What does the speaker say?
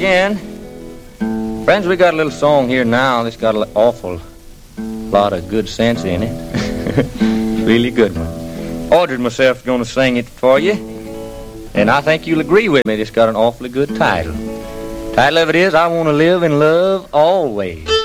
again. Friends, we got a little song here now that's got an awful lot of good sense in it. Really good one. Audrey and myself going to sing it for you. And I think you'll agree with me, it's got an awfully good title. Title of it is, I Want to Live in Love Always.